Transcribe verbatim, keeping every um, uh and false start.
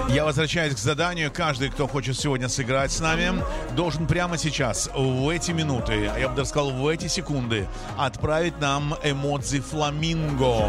Я возвращаюсь к заданию. Каждый, кто хочет сегодня сыграть с нами, должен прямо сейчас, в эти минуты, я бы даже сказал, в эти секунды, отправить нам эмодзи фламинго.